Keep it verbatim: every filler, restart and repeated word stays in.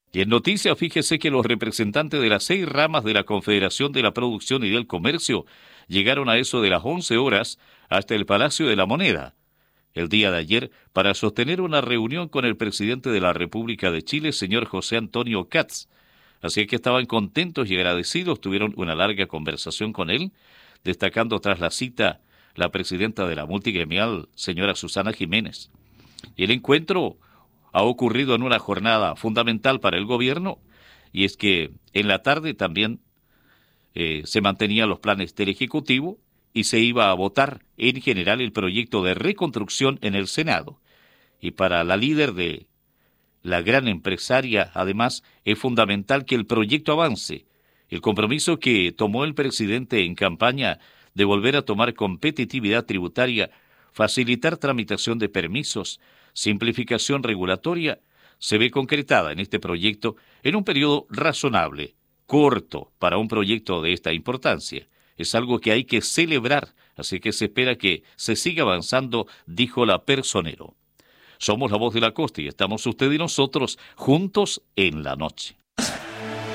Y en noticias, fíjese que los representantes de las seis ramas de la Confederación de la Producción y del Comercio llegaron a eso de las once horas hasta el Palacio de la Moneda el día de ayer para sostener una reunión con el presidente de la República de Chile, señor José Antonio Katz. Así que estaban contentos y agradecidos, tuvieron una larga conversación con él, destacando tras la cita la presidenta de la multigremial, señora Susana Jiménez. Y el encuentro ha ocurrido en una jornada fundamental para el gobierno, y es que en la tarde también eh, se mantenían los planes del Ejecutivo y se iba a votar en general el proyecto de reconstrucción en el Senado. Y para la líder de la gran empresaria, además, es fundamental que el proyecto avance. El compromiso que tomó el presidente en campaña de volver a tomar competitividad tributaria, facilitar tramitación de permisos, simplificación regulatoria, se ve concretada en este proyecto en un periodo razonable, corto para un proyecto de esta importancia. Es algo que hay que celebrar, así que se espera que se siga avanzando, dijo la Personero. Somos la voz de la costa y estamos usted y nosotros juntos en la noche.